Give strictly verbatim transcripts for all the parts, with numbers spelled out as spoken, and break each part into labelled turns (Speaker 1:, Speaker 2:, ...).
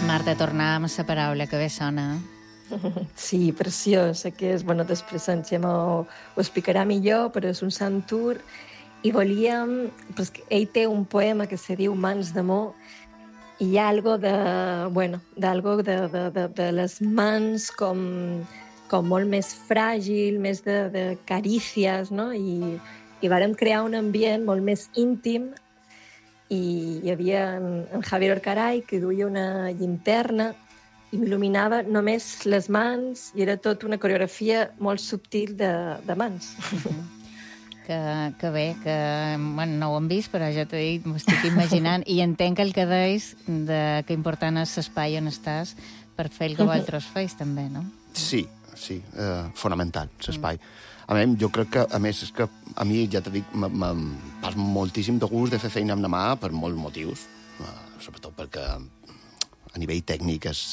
Speaker 1: Marta, tornàvem a la paraula que bé sona.
Speaker 2: Sí, preciós. Que és, bueno, després en Xema ho, ho explicarà millor, però és un sant tour. I volíem... Pues, ell té un poema que se diu Mans d'amor, i hi ha algo de... Bueno, d'algo de, de, de, de les mans com, com molt més fràgil, més de, de carícies, no? I, i vàrem crear un ambient molt més íntim. I hi havia en, en Javier Orcaray, que duia una llinterna i m'il·luminava només les mans, i era tot una coreografia molt subtil de, de mans.
Speaker 1: Que, que bé, que bueno, no ho hem vist, però ja t'he dit, m'ho estic imaginant, i entenc el que deis de que important és l'espai on estàs per fer el que vosaltres feis, també, no?
Speaker 3: Sí, sí, eh, fonamental, l'espai. Mm. A mi, jo crec que, a més, és que a mi, ja t'he dit, me'n pas moltíssim de gust de fer feina amb la mà per molts motius, uh, sobretot perquè a nivell tècnic és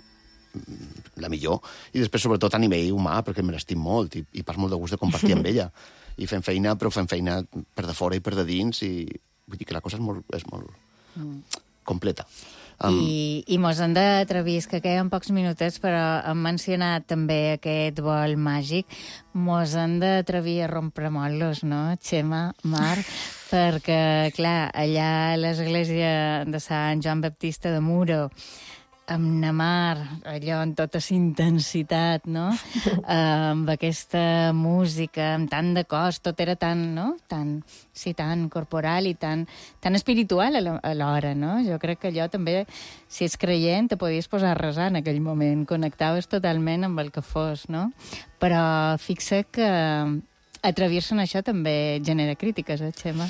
Speaker 3: la millor, i després, sobretot, a nivell humà, perquè me l'estim molt, i, i pas molt de gust de compartir amb ella. I fem feina, però fem feina per de fora i per de dins, i vull dir que la cosa és molt, és molt mm. completa.
Speaker 1: Um... I, i mos hem d'atrevir, que queden pocs minutets, però hem mencionat també aquest vol màgic. Mos hem d'atrevir a rompre molos, no, Xema, Mar? Perquè, clar, allà a l'església de Sant Joan Baptista de Muro, amb la Mar, allò amb tota la intensitat, no? Amb aquesta música, amb tant de cos, tot era tan, no? Tan, sí, tan corporal i tan, tan espiritual alhora, no? Jo crec que allò també, si ets creient, te podies posar a resar en aquell moment, connectaves totalment amb el que fos, no? Però fixa't que atrevir-se en això també genera crítiques, eh, Xema?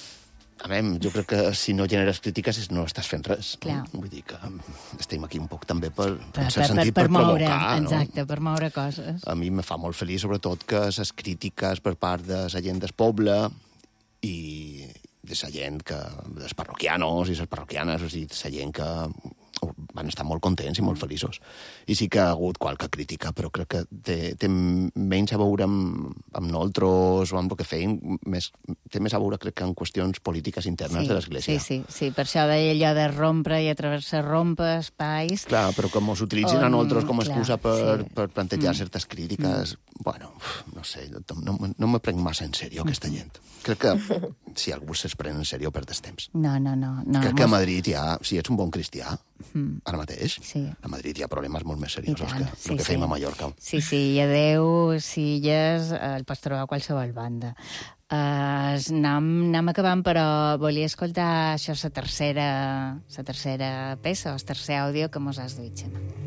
Speaker 3: A veure, jo crec que si no generes crítiques no estàs fent res.
Speaker 1: Clar.
Speaker 3: Vull dir que estem aquí un poc també per,
Speaker 1: per,
Speaker 3: per,
Speaker 1: per,
Speaker 3: sentit,
Speaker 1: per, per,
Speaker 3: per
Speaker 1: moure,
Speaker 3: provocar.
Speaker 1: exacte,
Speaker 3: no?
Speaker 1: Per moure coses.
Speaker 3: A mi me fa molt feliç, sobretot, que les crítiques per part de la gent del poble i de la gent que... dels parroquianos i les parroquianes, o sigui, la gent que van estar molt contents i molt feliços. I sí que ha hagut qualque crítica, però crec que té, té menys a veure amb, amb nosaltres o amb el que feim, més, té més a veure, crec que, en qüestions polítiques internes
Speaker 1: sí,
Speaker 3: de l'Església.
Speaker 1: Sí, sí, sí, per això deia allò de rompre i a través de rompre espais...
Speaker 3: Clar, però com us utilitzin on, a nosaltres com a excusa
Speaker 1: clar,
Speaker 3: per,
Speaker 1: sí.
Speaker 3: per plantejar mm. certes crítiques,
Speaker 1: mm.
Speaker 3: bueno, no sé, no, no me prenc massa en sèrio aquesta gent. Crec que si algú se'ls pren en sèrio perds temps.
Speaker 1: No, no, no. no
Speaker 3: crec que a Madrid hi ha, si ets un bon cristià,
Speaker 1: mm.
Speaker 3: ara mateix,
Speaker 1: sí.
Speaker 3: a Madrid hi ha problemes molt més seriosos que
Speaker 1: sí,
Speaker 3: el que
Speaker 1: sí.
Speaker 3: feim a Mallorca.
Speaker 1: Sí, sí, i adeu, Silles, el pastoral a qualsevol banda. Uh, anem, anem acabant, però volia escoltar això, la tercera, la tercera peça, o el tercer àudio que mos has duit, Xema.